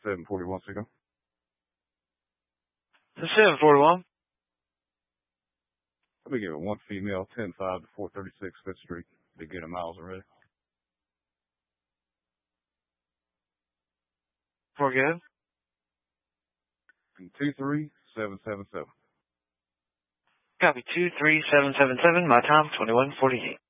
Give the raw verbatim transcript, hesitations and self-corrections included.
seven forty-one, Signal. The seven forty-one. Let me give it one female, ten five to four thirty-six Fifth Street. Beginning miles already. We're good. two three seven seven seven. Copy two three seven seven seven. My time twenty-one forty-eight.